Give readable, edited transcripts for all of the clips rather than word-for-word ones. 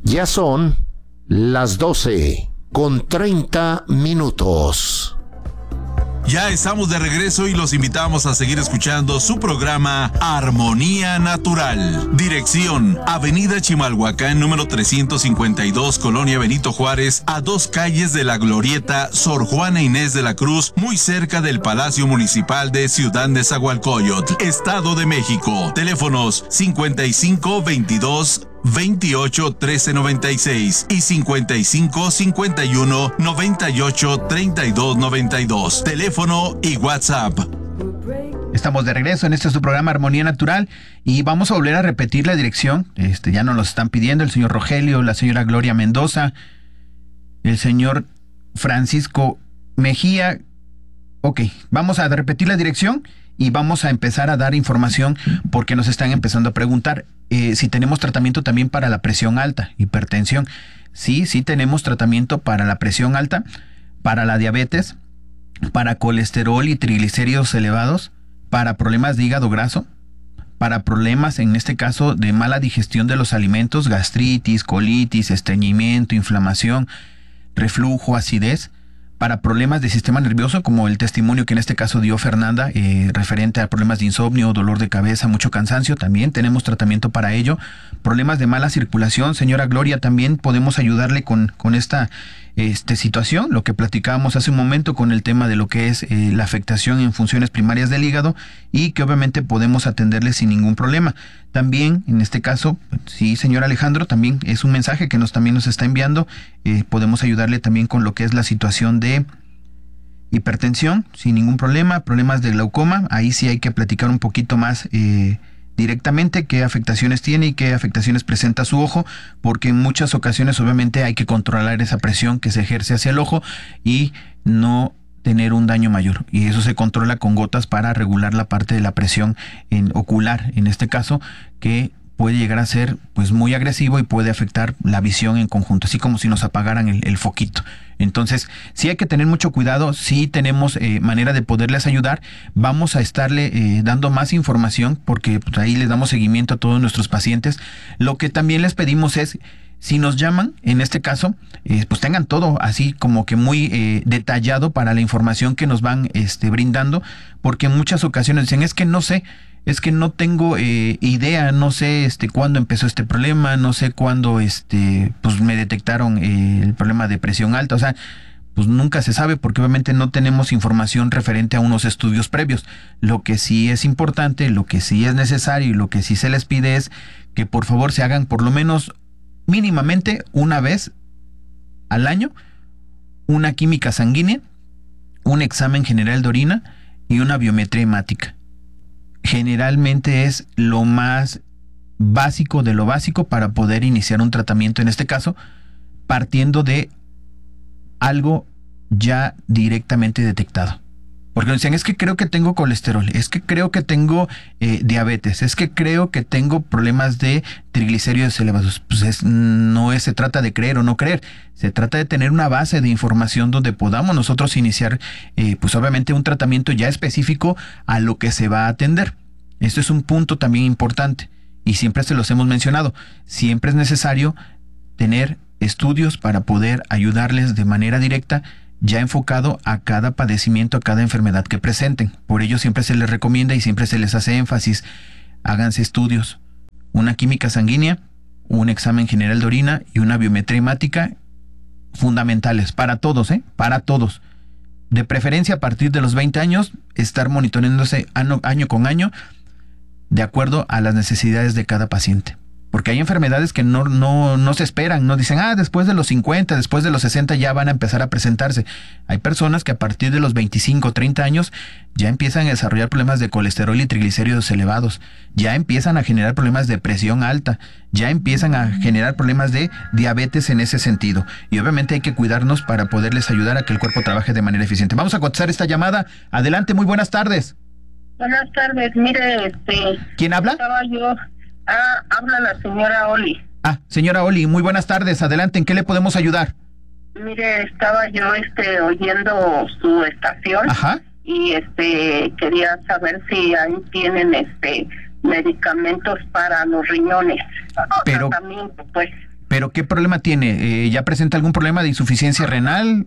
Ya son las 12:30. Ya estamos de regreso y los invitamos a seguir escuchando su programa Armonía Natural. Dirección: Avenida Chimalhuacán, número 352, Colonia Benito Juárez, a 2 calles de la Glorieta Sor Juana Inés de la Cruz, muy cerca del Palacio Municipal de Ciudad Nezahualcóyotl, Estado de México. Teléfonos 5522 28 13 96 y 55 51 98 32 92. Teléfono y WhatsApp. Estamos de regreso en su programa Armonía Natural y vamos a volver a repetir la dirección. Ya nos lo están pidiendo el señor Rogelio, la señora Gloria Mendoza, el señor Francisco Mejía. Ok, vamos a repetir la dirección y vamos a empezar a dar información porque nos están empezando a preguntar si tenemos tratamiento también para la presión alta, hipertensión. Sí tenemos tratamiento para la presión alta, para la diabetes, para colesterol y triglicéridos elevados, para problemas de hígado graso, para problemas, en este caso, de mala digestión de los alimentos, gastritis, colitis, estreñimiento, inflamación, reflujo, acidez, para problemas de sistema nervioso, como el testimonio que en este caso dio Fernanda, referente a problemas de insomnio, dolor de cabeza, mucho cansancio, también tenemos tratamiento para ello. Problemas de mala circulación, señora Gloria, también podemos ayudarle con esta situación, lo que platicábamos hace un momento con el tema de lo que es la afectación en funciones primarias del hígado y que obviamente podemos atenderle sin ningún problema. También, en este caso, sí, señor Alejandro, también es un mensaje que también nos está enviando, podemos ayudarle también con lo que es la situación de hipertensión, sin ningún problema, problemas de glaucoma, ahí sí hay que platicar un poquito más directamente qué afectaciones tiene y qué afectaciones presenta su ojo, porque en muchas ocasiones obviamente hay que controlar esa presión que se ejerce hacia el ojo y no tener un daño mayor, y eso se controla con gotas para regular la parte de la presión ocular, en este caso, que puede llegar a ser pues muy agresivo y puede afectar la visión en conjunto, así como si nos apagaran el foquito. Entonces, sí hay que tener mucho cuidado, sí tenemos manera de poderles ayudar, vamos a estarle dando más información porque pues, ahí les damos seguimiento a todos nuestros pacientes. Lo que también les pedimos es, si nos llaman, en este caso, pues tengan todo así como que muy detallado para la información que nos van brindando, porque en muchas ocasiones dicen, es que no sé, es que no tengo idea, no sé cuándo empezó este problema, no sé cuándo pues me detectaron el problema de presión alta, o sea, pues nunca se sabe porque obviamente no tenemos información referente a unos estudios previos. Lo que sí es importante, lo que sí es necesario y lo que sí se les pide es que por favor se hagan por lo menos mínimamente una vez al año una química sanguínea, un examen general de orina y una biometría hemática. Generalmente es lo más básico de lo básico para poder iniciar un tratamiento, en este caso, partiendo de algo ya directamente detectado. Porque nos decían, es que creo que tengo colesterol, es que creo que tengo diabetes, es que creo que tengo problemas de triglicéridos elevados. Pues no se trata de creer o no creer, se trata de tener una base de información donde podamos nosotros iniciar, pues obviamente un tratamiento ya específico a lo que se va a atender. Esto es un punto también importante y siempre se los hemos mencionado. Siempre es necesario tener estudios para poder ayudarles de manera directa, ya enfocado a cada padecimiento, a cada enfermedad que presenten. Por ello siempre se les recomienda y siempre se les hace énfasis, háganse estudios, una química sanguínea, un examen general de orina y una biometría hemática, fundamentales para todos, para todos. De preferencia a partir de los 20 años, estar monitoreándose año con año, de acuerdo a las necesidades de cada paciente. Porque hay enfermedades que no se esperan, no dicen, después de los 50, después de los 60 ya van a empezar a presentarse. Hay personas que a partir de los 25, 30 años ya empiezan a desarrollar problemas de colesterol y triglicéridos elevados, ya empiezan a generar problemas de presión alta, ya empiezan a generar problemas de diabetes en ese sentido. Y obviamente hay que cuidarnos para poderles ayudar a que el cuerpo trabaje de manera eficiente. Vamos a contestar esta llamada. Adelante, muy buenas tardes. Buenas tardes, mire, ¿Quién habla? Estaba yo... habla la señora Oli. Señora Oli, muy buenas tardes. Adelante, ¿en qué le podemos ayudar? Mire, estaba yo oyendo su estación. Ajá. Y quería saber si ahí tienen medicamentos para los riñones. Pero tratamiento, pues. ¿Pero qué problema tiene? ¿Ya presenta algún problema de insuficiencia renal?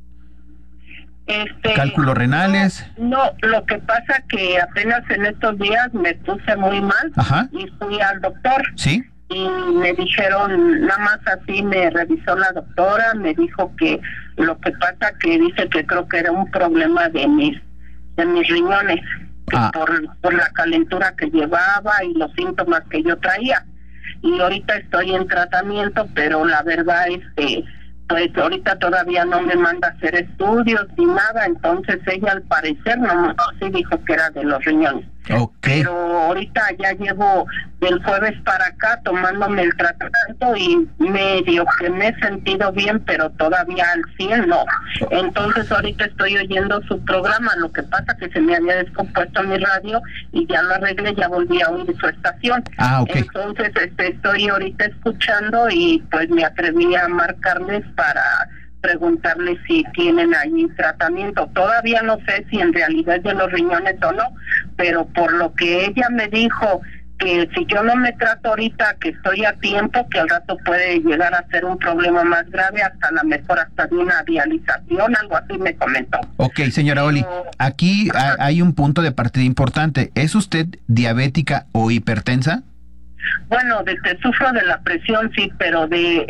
¿Cálculos renales? No, lo que pasa que apenas en estos días me puse muy mal. Ajá. Y fui al doctor. ¿Sí? Y me dijeron, nada más así me revisó la doctora, me dijo que lo que pasa que dice que creo que era un problema de mis riñones, que por la calentura que llevaba y los síntomas que yo traía. Y ahorita estoy en tratamiento, pero la verdad es que pues ahorita todavía no me manda a hacer estudios ni nada, entonces ella al parecer no sí dijo que era de los riñones. Okay. Pero ahorita ya llevo del jueves para acá tomándome el tratamiento y medio que me he sentido bien, pero todavía al 100 no. Entonces ahorita estoy oyendo su programa, lo que pasa que se me había descompuesto mi radio y ya lo arreglé, ya volví a oír su estación. Okay. Entonces estoy ahorita escuchando y pues me atreví a marcarles para preguntarle si tienen ahí tratamiento. Todavía no sé si en realidad es de los riñones o no, pero por lo que ella me dijo, que si yo no me trato ahorita, que estoy a tiempo, que al rato puede llegar a ser un problema más grave, hasta la mejor hasta de una dialización, algo así me comentó. Ok, señora Oli, aquí hay un punto de partida importante. ¿Es usted diabética o hipertensa? Bueno, de que sufro de la presión sí, pero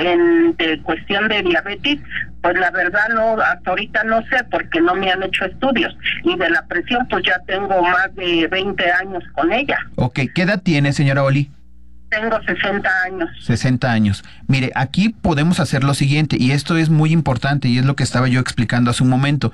de cuestión de diabetes, pues la verdad no, hasta ahorita no sé porque no me han hecho estudios. Y de la presión pues ya tengo más de 20 años con ella. Ok, ¿qué edad tiene, señora Oli? Tengo 60 años. 60 años. Mire, aquí podemos hacer lo siguiente, y esto es muy importante, y es lo que estaba yo explicando hace un momento,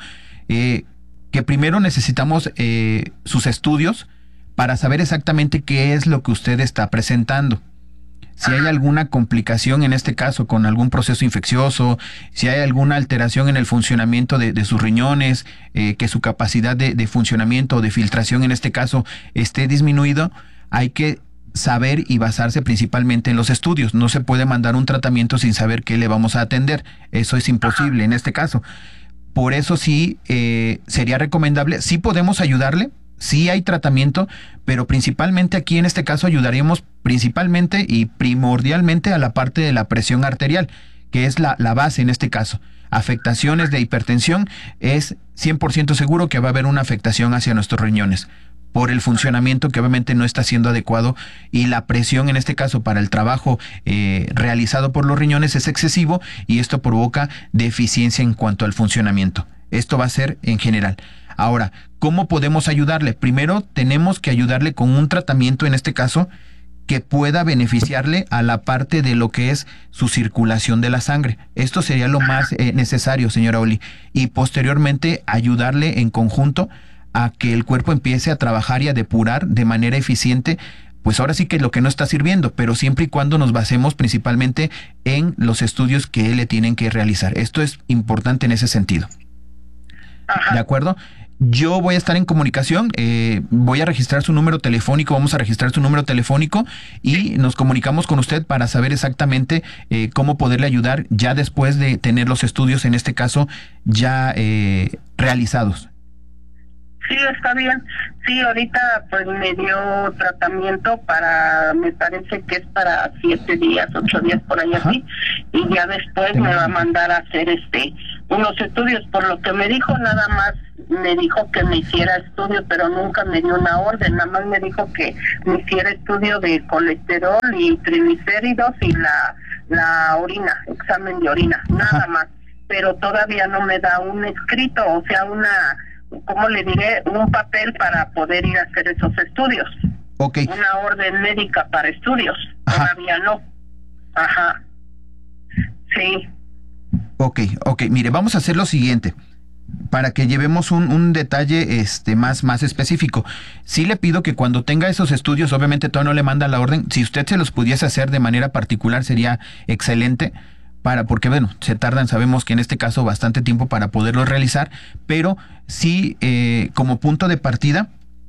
que primero necesitamos sus estudios para saber exactamente qué es lo que usted está presentando. Si hay alguna complicación en este caso con algún proceso infeccioso, si hay alguna alteración en el funcionamiento de sus riñones, que su capacidad de funcionamiento o de filtración en este caso esté disminuido, hay que saber y basarse principalmente en los estudios. No se puede mandar un tratamiento sin saber qué le vamos a atender. Eso es imposible en este caso. Por eso sí sería recomendable, sí podemos ayudarle. Sí hay tratamiento, pero principalmente aquí en este caso ayudaríamos principalmente y primordialmente a la parte de la presión arterial, que es la base en este caso. Afectaciones de hipertensión, es 100% seguro que va a haber una afectación hacia nuestros riñones por el funcionamiento que obviamente no está siendo adecuado, y la presión en este caso para el trabajo realizado por los riñones es excesivo, y esto provoca deficiencia en cuanto al funcionamiento. Esto va a ser en general. Ahora, ¿cómo podemos ayudarle? Primero, tenemos que ayudarle con un tratamiento, en este caso, que pueda beneficiarle a la parte de lo que es su circulación de la sangre. Esto sería lo más necesario, señora Oli. Y posteriormente, ayudarle en conjunto a que el cuerpo empiece a trabajar y a depurar de manera eficiente, pues ahora sí que lo que no está sirviendo, pero siempre y cuando nos basemos principalmente en los estudios que le tienen que realizar. Esto es importante en ese sentido. Ajá. ¿De acuerdo? Yo voy a estar en comunicación, voy a registrar su número telefónico, vamos a registrar su número telefónico y nos comunicamos con usted para saber exactamente cómo poderle ayudar ya después de tener los estudios, en este caso, ya realizados. Sí, está bien. Sí, ahorita pues me dio tratamiento para, me parece que es para 7 días, 8 días por ahí. Ajá. Así, y ya después me va a mandar a hacer unos estudios. Por lo que me dijo, nada más me dijo que me hiciera estudio, pero nunca me dio una orden. Nada más me dijo que me hiciera estudio de colesterol y triglicéridos y la orina, examen de orina, nada más. Pero todavía no me da un escrito, o sea, ¿cómo le diré? Un papel para poder ir a hacer esos estudios. Okay. Una orden médica para estudios. Ajá. Todavía no. Ajá. Sí. Ok. Mire, vamos a hacer lo siguiente. Para que llevemos un detalle más específico. Sí le pido que cuando tenga esos estudios, obviamente todavía no le manda la orden. Si usted se los pudiese hacer de manera particular, sería excelente. Porque bueno, se tardan, sabemos que en este caso bastante tiempo para poderlo realizar, pero sí como punto de partida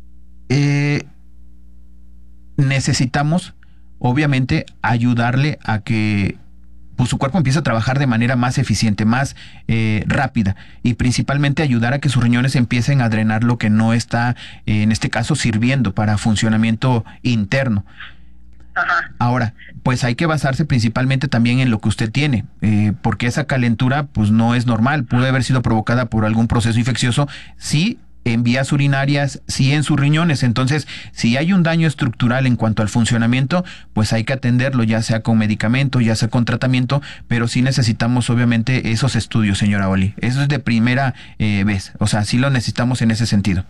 necesitamos obviamente ayudarle a que pues, su cuerpo empiece a trabajar de manera más eficiente, más rápida, y principalmente ayudar a que sus riñones empiecen a drenar lo que no está en este caso sirviendo para funcionamiento interno. Ajá. Ahora, pues hay que basarse principalmente también en lo que usted tiene, porque esa calentura pues no es normal, puede haber sido provocada por algún proceso infeccioso, sí en vías urinarias, sí en sus riñones. Entonces, si hay un daño estructural en cuanto al funcionamiento, pues hay que atenderlo, ya sea con medicamento, ya sea con tratamiento, pero sí necesitamos obviamente esos estudios, señora Oli. Eso es de primera vez, o sea, sí lo necesitamos en ese sentido.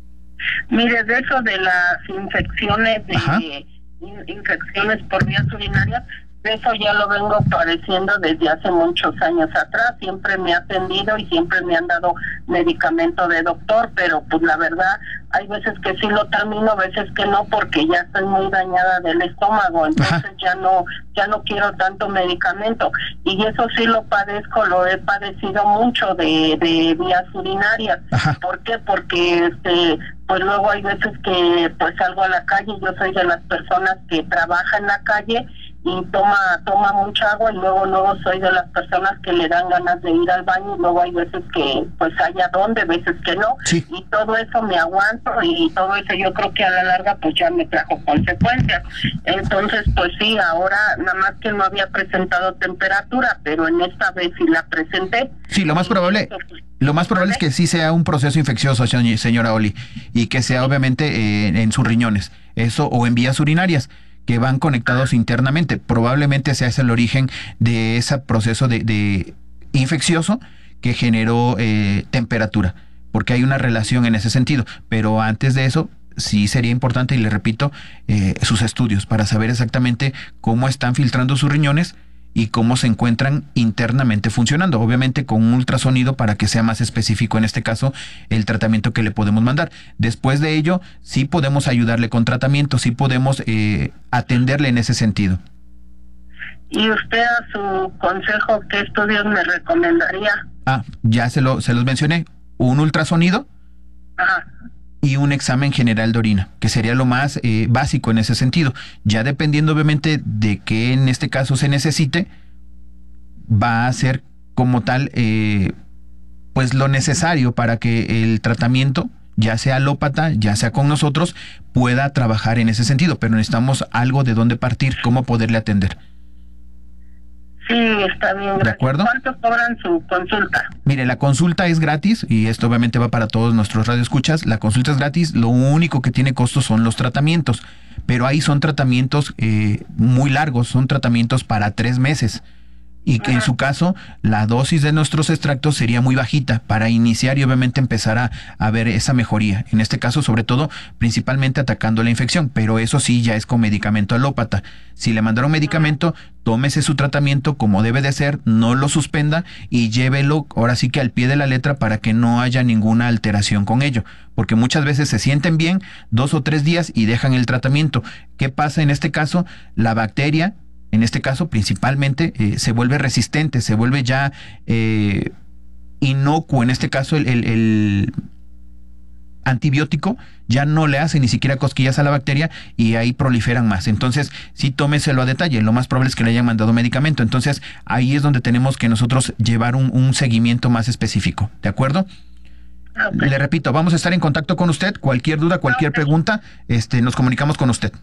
Mire, de eso de las infecciones, Ajá. Infecciones por vías urinarias, de eso ya lo vengo padeciendo desde hace muchos años atrás. Siempre me ha atendido y siempre me han dado medicamento de doctor, pero pues la verdad hay veces que sí lo termino, veces que no, porque ya estoy muy dañada del estómago, entonces ya no quiero tanto medicamento, y eso sí lo padezco, lo he padecido mucho de vías urinarias. Ajá. ¿Por qué? Porque pues luego hay veces que pues salgo a la calle, yo soy de las personas que trabaja en la calle y toma mucha agua, y luego soy de las personas que le dan ganas de ir al baño, y luego hay veces que pues hay a dónde, veces que no, Sí. y todo eso me aguanto, y todo eso yo creo que a la larga pues ya me trajo consecuencias. Entonces pues sí, ahora nada más que no había presentado temperatura, pero en esta vez sí la presenté. Sí, lo más probable es que sí sea un proceso infeccioso, señora Oli, y que sea obviamente en sus riñones, eso, o en vías urinarias que van conectados internamente. Probablemente sea ese el origen de ese proceso de infeccioso que generó temperatura, porque hay una relación en ese sentido. Pero antes de eso, sí sería importante, y le repito, sus estudios para saber exactamente cómo están filtrando sus riñones y cómo se encuentran internamente funcionando. Obviamente con un ultrasonido para que sea más específico en este caso el tratamiento que le podemos mandar. Después de ello, sí podemos ayudarle con tratamiento, sí podemos atenderle en ese sentido. ¿Y usted, a su consejo, qué estudios me recomendaría? Ya se los mencioné. Un ultrasonido. Ajá. Y un examen general de orina, que sería lo más básico en ese sentido. Ya dependiendo obviamente de qué en este caso se necesite, va a ser como tal pues lo necesario para que el tratamiento, ya sea alópata, ya sea con nosotros, pueda trabajar en ese sentido. Pero necesitamos algo de dónde partir, cómo poderle atender. Sí, está bien. Gracias. ¿De acuerdo? ¿Cuánto cobran su consulta? Mire, la consulta es gratis, y esto obviamente va para todos nuestros radioescuchas. La consulta es gratis, lo único que tiene costo son los tratamientos, pero ahí son tratamientos muy largos, son tratamientos para 3 meses. Y que en su caso, la dosis de nuestros extractos sería muy bajita para iniciar y obviamente empezar a ver esa mejoría. En este caso, sobre todo, principalmente atacando la infección, pero eso sí ya es con medicamento alópata. Si le mandaron medicamento, tómese su tratamiento como debe de ser, no lo suspenda y llévelo ahora sí que al pie de la letra para que no haya ninguna alteración con ello. Porque muchas veces se sienten bien 2 o 3 días y dejan el tratamiento. ¿Qué pasa en este caso? La bacteria, en este caso principalmente, se vuelve resistente, se vuelve ya inocuo. En este caso el antibiótico ya no le hace ni siquiera cosquillas a la bacteria y ahí proliferan más. Entonces sí, tómeselo a detalle, lo más probable es que le hayan mandado medicamento. Entonces ahí es donde tenemos que nosotros llevar un seguimiento más específico, ¿de acuerdo? Okay. Le repito, vamos a estar en contacto con usted. Cualquier duda, cualquier pregunta, nos comunicamos con usted.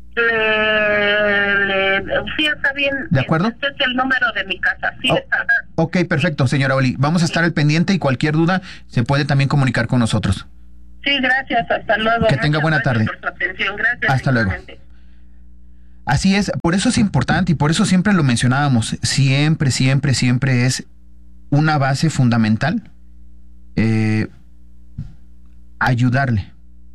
Sí, está bien. ¿De acuerdo? Este es el número de mi casa. Sí, está. Ok, perfecto, señora Oli. Vamos a estar al pendiente y cualquier duda se puede también comunicar con nosotros. Sí, gracias. Hasta luego. Que tenga buena tarde. Por su atención. Gracias. Hasta luego. Así es, por eso es importante y por eso siempre lo mencionábamos. Siempre es una base fundamental ayudarle.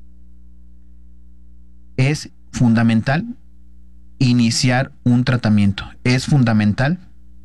Es fundamental iniciar un tratamiento. Es fundamental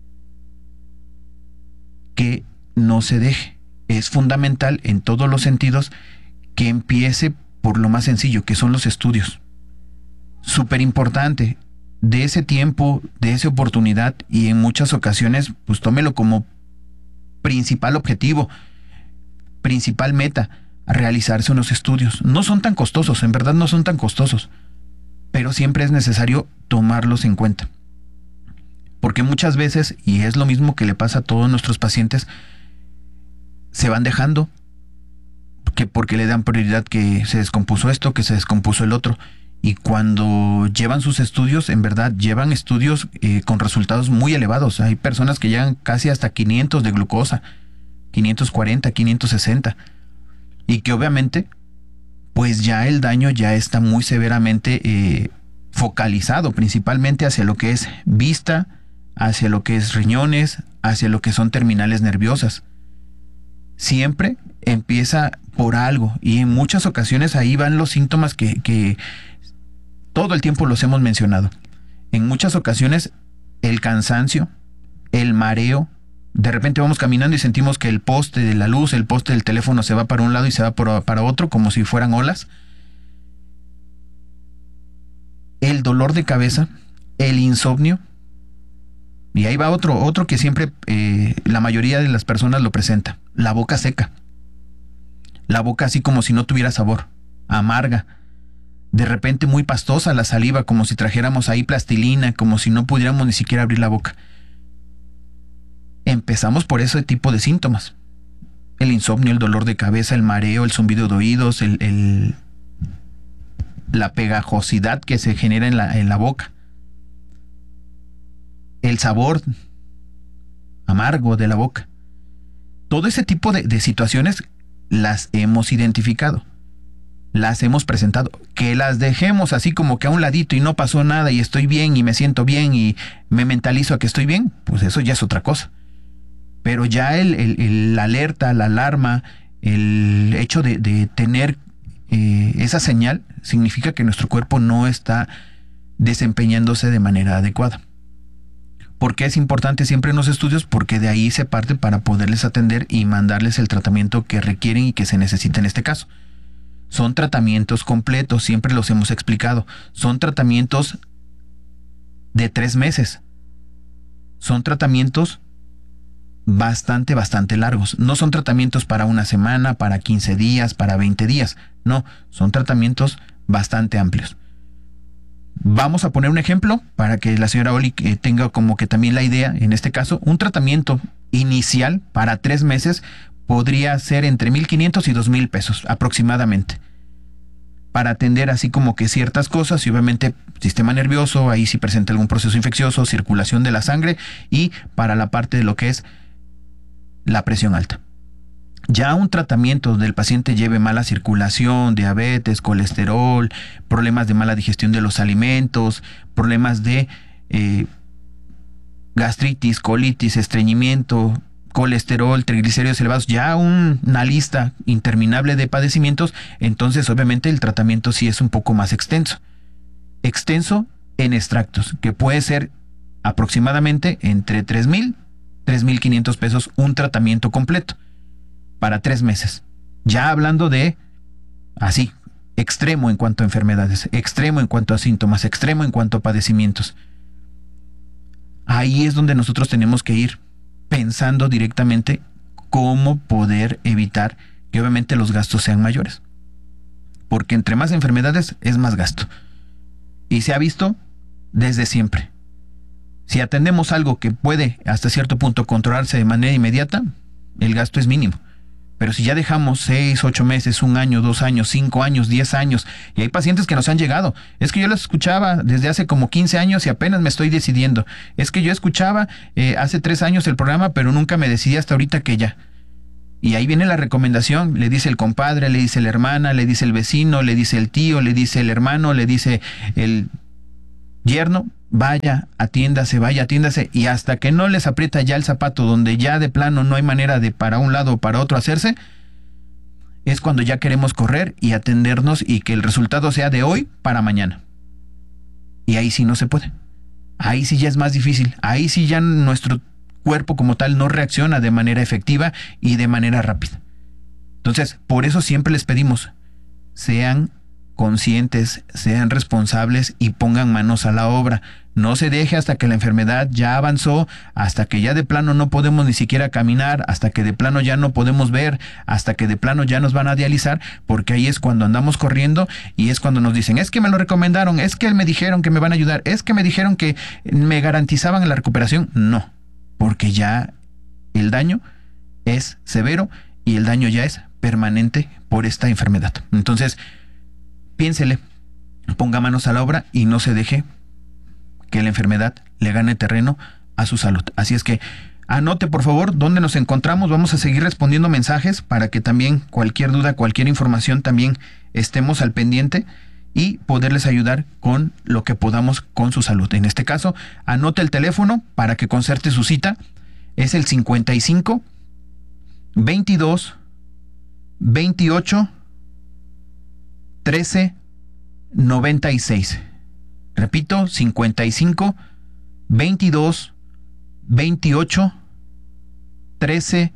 que no se deje. Es fundamental en todos los sentidos que empiece por lo más sencillo, que son los estudios. Súper importante. De ese tiempo, de esa oportunidad, y en muchas ocasiones, pues tómelo como principal objetivo, principal meta, realizarse unos estudios. No son tan costosos, en verdad no son tan costosos, pero siempre es necesario tomarlos en cuenta. Porque muchas veces, y es lo mismo que le pasa a todos nuestros pacientes, se van dejando, que porque le dan prioridad que se descompuso esto, que se descompuso el otro, y cuando llevan sus estudios, en verdad llevan estudios con resultados muy elevados. Hay personas que llegan casi hasta 500 de glucosa, 540, 560, y que obviamente pues ya el daño ya está muy severamente focalizado, principalmente hacia lo que es vista, hacia lo que es riñones, hacia lo que son terminales nerviosas. Siempre empieza por algo, y en muchas ocasiones ahí van los síntomas que todo el tiempo los hemos mencionado. En muchas ocasiones el cansancio, el mareo, de repente vamos caminando y sentimos que el poste de la luz, el poste del teléfono se va para un lado y se va para otro, como si fueran olas. El dolor de cabeza, el insomnio, y ahí va otro que siempre la mayoría de las personas lo presenta: la boca seca, la boca así como si no tuviera sabor, amarga, de repente muy pastosa la saliva, como si trajéramos ahí plastilina, como si no pudiéramos ni siquiera abrir la boca. Empezamos por ese tipo de síntomas: el insomnio, el dolor de cabeza, el mareo, el zumbido de oídos, la pegajosidad que se genera en la boca, el sabor amargo de la boca. Todo ese tipo de situaciones las hemos identificado, las hemos presentado. Que las dejemos así como que a un ladito y no pasó nada y estoy bien y me siento bien y me mentalizo a que estoy bien, pues eso ya es otra cosa. Pero ya la alerta, la alarma, el hecho de tener esa señal significa que nuestro cuerpo no está desempeñándose de manera adecuada. ¿Por qué es importante siempre en los estudios? Porque de ahí se parte para poderles atender y mandarles el tratamiento que requieren y que se necesita en este caso. Son tratamientos completos, siempre los hemos explicado. Son tratamientos de 3 meses. Son tratamientos bastante largos. No son tratamientos para una semana, para 15 días, para 20 días. No, son tratamientos bastante amplios. Vamos a poner un ejemplo para que la señora Oli tenga como que también la idea. En este caso, un tratamiento inicial para 3 meses podría ser entre 1,500 y 2,000 pesos aproximadamente, para atender así como que ciertas cosas, y obviamente sistema nervioso, ahí si presenta algún proceso infeccioso, circulación de la sangre, y para la parte de lo que es la presión alta. Ya un tratamiento donde el paciente lleve mala circulación, diabetes, colesterol, problemas de mala digestión de los alimentos, problemas de gastritis, colitis, estreñimiento, colesterol, triglicéridos elevados, ya una lista interminable de padecimientos, entonces obviamente el tratamiento sí es un poco más extenso. Extenso en extractos, que puede ser aproximadamente entre 3,000, 3,500 pesos un tratamiento completo para 3 meses. Ya hablando de así, extremo en cuanto a enfermedades, extremo en cuanto a síntomas, extremo en cuanto a padecimientos. Ahí es donde nosotros tenemos que ir pensando directamente cómo poder evitar que obviamente los gastos sean mayores. Porque entre más enfermedades es más gasto. Y se ha visto desde siempre. Si atendemos algo que puede hasta cierto punto controlarse de manera inmediata, el gasto es mínimo. Pero si ya dejamos 6, 8 meses, 1 año, 2 años, 5 años, 10 años, y hay pacientes que nos han llegado: es que yo los escuchaba desde hace como 15 años y apenas me estoy decidiendo. Es que yo escuchaba hace 3 años el programa, pero nunca me decidí hasta ahorita que ya. Y ahí viene la recomendación, le dice el compadre, le dice la hermana, le dice el vecino, le dice el tío, le dice el hermano, le dice el yerno: vaya, atiéndase, y hasta que no les aprieta ya el zapato, donde ya de plano no hay manera de para un lado o para otro hacerse, es cuando ya queremos correr y atendernos y que el resultado sea de hoy para mañana. Y ahí sí no se puede. Ahí sí ya es más difícil. Ahí sí ya nuestro cuerpo como tal no reacciona de manera efectiva y de manera rápida. Entonces, por eso siempre les pedimos: sean conscientes, sean responsables y pongan manos a la obra. No se deje hasta que la enfermedad ya avanzó, hasta que ya de plano no podemos ni siquiera caminar, hasta que de plano ya no podemos ver, hasta que de plano ya nos van a dializar, porque ahí es cuando andamos corriendo y es cuando nos dicen: es que me lo recomendaron, es que me dijeron que me van a ayudar, es que me dijeron que me garantizaban la recuperación. No, porque ya el daño es severo y el daño ya es permanente por esta enfermedad. Entonces, piénsele, ponga manos a la obra y no se deje que la enfermedad le gane terreno a su salud. Así es que anote por favor dónde nos encontramos. Vamos a seguir respondiendo mensajes para que también cualquier duda, cualquier información también estemos al pendiente y poderles ayudar con lo que podamos con su salud. En este caso, anote el teléfono para que concerte su cita. Es el 55 22 28 13 96. Repito, 55 22 28 13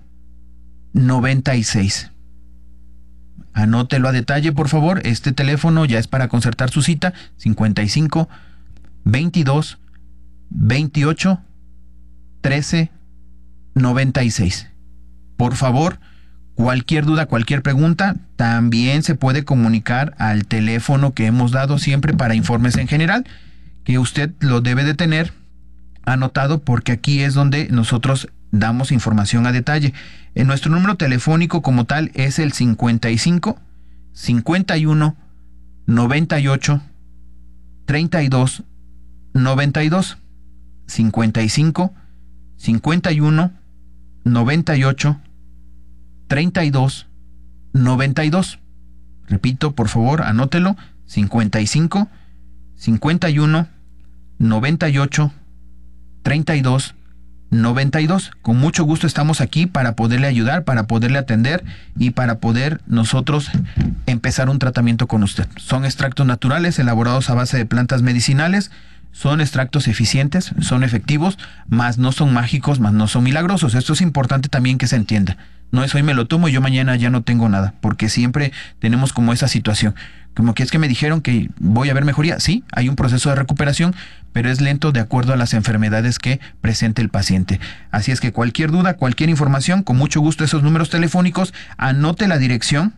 96. Anótelo a detalle, por favor. Este teléfono ya es para concertar su cita. 55 22 28 13 96. Por favor, cualquier duda, cualquier pregunta, también se puede comunicar al teléfono que hemos dado siempre para informes en general, que usted lo debe de tener anotado porque aquí es donde nosotros damos información a detalle. En nuestro número telefónico como tal es el 55 51 98 32 92. 55 51 98 32 92. Repito, por favor, anótelo. 55 51 98 32 92. Con mucho gusto estamos aquí para poderle ayudar, para poderle atender y para poder nosotros empezar un tratamiento con usted. Son extractos naturales elaborados a base de plantas medicinales. Son extractos eficientes, son efectivos, mas no son mágicos, mas no son milagrosos. Esto es importante también que se entienda. No es hoy me lo tomo y yo mañana ya no tengo nada, porque siempre tenemos como esa situación. Como que es que me dijeron que voy a ver mejoría. Sí, hay un proceso de recuperación, pero es lento de acuerdo a las enfermedades que presente el paciente. Así es que cualquier duda, cualquier información, con mucho gusto esos números telefónicos, anote la dirección,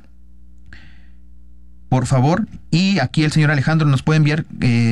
por favor. Y aquí el señor Alejandro nos puede enviar...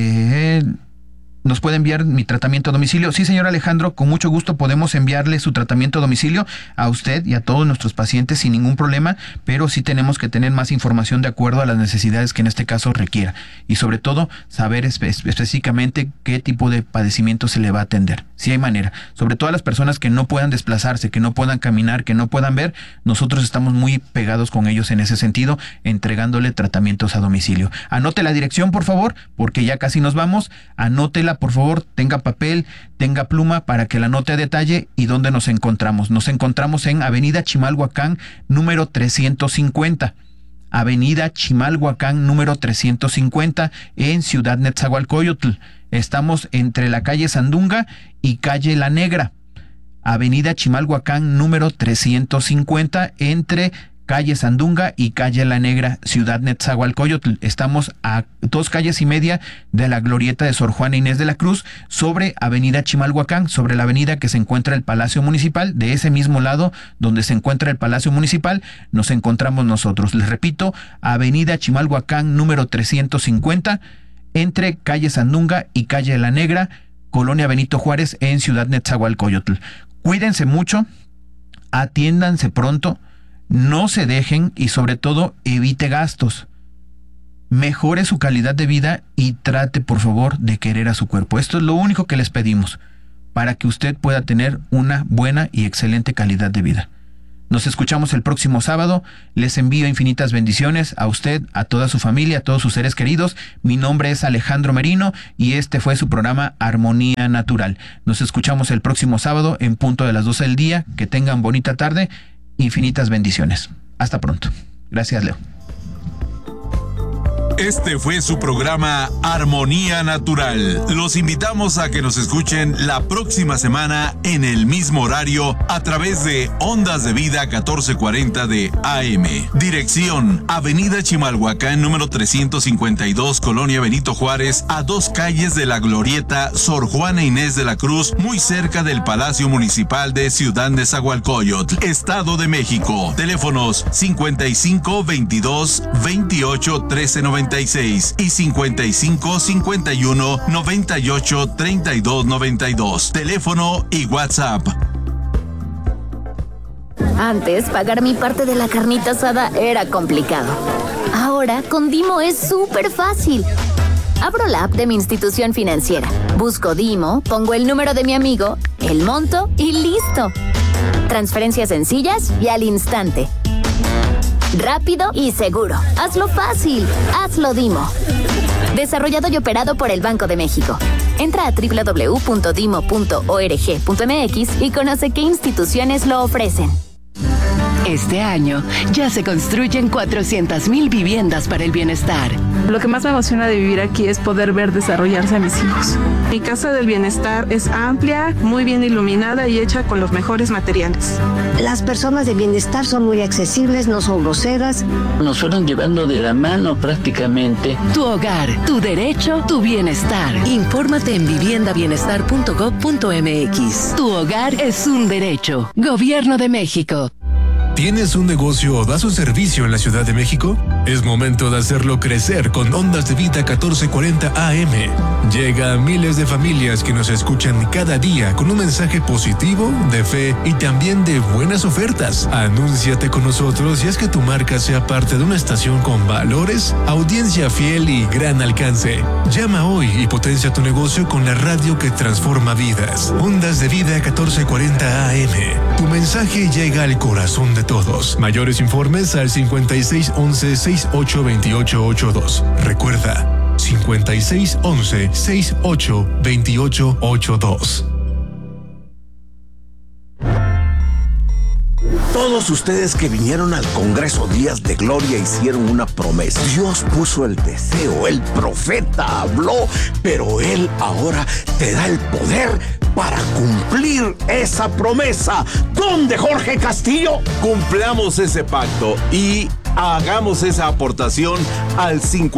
¿Nos puede enviar mi tratamiento a domicilio? Sí, señor Alejandro, con mucho gusto podemos enviarle su tratamiento a domicilio a usted y a todos nuestros pacientes sin ningún problema, pero sí tenemos que tener más información de acuerdo a las necesidades que en este caso requiera. Y sobre todo, saber específicamente qué tipo de padecimiento se le va a atender. Sí hay manera. Sobre todo a las personas que no puedan desplazarse, que no puedan caminar, que no puedan ver, nosotros estamos muy pegados con ellos en ese sentido, entregándole tratamientos a domicilio. Anote la dirección, por favor, porque ya casi nos vamos. Anótela, por favor, tenga papel, tenga pluma para que la anote a detalle y dónde nos encontramos. Nos encontramos en Avenida Chimalhuacán, número 350. Avenida Chimalhuacán, número 350, en Ciudad Nezahualcóyotl. Estamos entre la calle Sandunga y calle La Negra. Avenida Chimalhuacán, número 350, entre calle Sandunga y calle La Negra, Ciudad Nezahualcóyotl. Estamos a 2 calles y media de la glorieta de Sor Juana Inés de la Cruz, sobre Avenida Chimalhuacán, sobre la avenida que se encuentra el Palacio Municipal. De ese mismo lado donde se encuentra el Palacio Municipal nos encontramos nosotros. Les repito, Avenida Chimalhuacán, número 350, entre calle Sandunga y calle La Negra, Colonia Benito Juárez, en Ciudad Nezahualcóyotl. Cuídense mucho, atiéndanse pronto, no se dejen y sobre todo evite gastos. Mejore su calidad de vida y trate por favor de querer a su cuerpo. Esto es lo único que les pedimos para que usted pueda tener una buena y excelente calidad de vida. Nos escuchamos el próximo sábado. Les envío infinitas bendiciones a usted, a toda su familia, a todos sus seres queridos. Mi nombre es Alejandro Merino y este fue su programa Armonía Natural. Nos escuchamos el próximo sábado en punto de las 12 del día. Que tengan bonita tarde. Infinitas bendiciones. Hasta pronto. Gracias, Leo. Este fue su programa Armonía Natural. Los invitamos a que nos escuchen la próxima semana en el mismo horario a través de Ondas de Vida 1440 de AM. Dirección: Avenida Chimalhuacán, número 352, Colonia Benito Juárez, a 2 calles de la glorieta Sor Juana Inés de la Cruz, muy cerca del Palacio Municipal de Ciudad Nezahualcóyotl, Estado de México. Teléfonos 55 22 28 13 96 y 55 51 98 32 92. Teléfono y WhatsApp. Antes, pagar mi parte de la carnita asada era complicado. Ahora, con Dimo es súper fácil. Abro la app de mi institución financiera, busco Dimo, pongo el número de mi amigo, el monto y listo. Transferencias sencillas y al instante. Rápido y seguro. Hazlo fácil. Hazlo Dimo. Desarrollado y operado por el Banco de México. Entra a www.dimo.org.mx y conoce qué instituciones lo ofrecen. Este año ya se construyen 400,000 viviendas para el bienestar. Lo que más me emociona de vivir aquí es poder ver desarrollarse a mis hijos. Mi casa del bienestar es amplia, muy bien iluminada y hecha con los mejores materiales. Las personas de bienestar son muy accesibles, no son groseras. Nos fueron llevando de la mano prácticamente. Tu hogar, tu derecho, tu bienestar. Infórmate en viviendabienestar.gov.mx. Tu hogar es un derecho. Gobierno de México. ¿Tienes un negocio o das un servicio en la Ciudad de México? Es momento de hacerlo crecer con Ondas de Vida 1440 AM. Llega a miles de familias que nos escuchan cada día con un mensaje positivo, de fe y también de buenas ofertas. Anúnciate con nosotros y haz que tu marca sea parte de una estación con valores, audiencia fiel y gran alcance. Llama hoy y potencia tu negocio con la radio que transforma vidas. Ondas de Vida 1440 AM. Tu mensaje llega al corazón de todos. Mayores informes al 5611-682882. Recuerda, 5611-682882. Todos ustedes que vinieron al Congreso Días de Gloria hicieron una promesa. Dios puso el deseo, el profeta habló, pero Él ahora te da el poder para cumplir esa promesa. ¿Dónde, Jorge Castillo? Cumplamos ese pacto y hagamos esa aportación al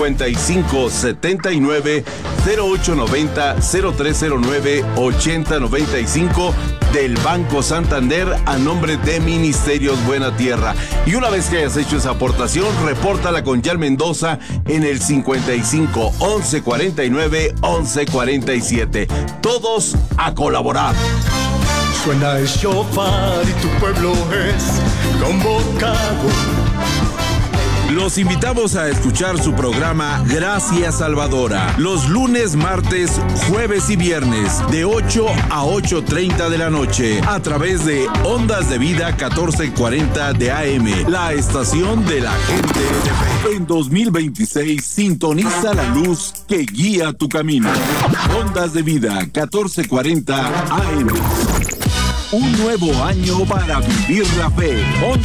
5579-0890-0309-8095 del Banco Santander a nombre de Ministerios Buena Tierra. Y una vez que hayas hecho esa aportación, repórtala con Yal Mendoza en el 55 11 49 11 47. Todos a colaborar. Suena el shofar y tu pueblo es convocado. Los invitamos a escuchar su programa Gracias Salvadora, los lunes, martes, jueves y viernes, de 8 a 8:30 de la noche, a través de Ondas de Vida 1440 de AM, la estación de la gente de fe. En 2026, sintoniza la luz que guía tu camino. Ondas de Vida 1440 AM. Un nuevo año para vivir la fe. Ondas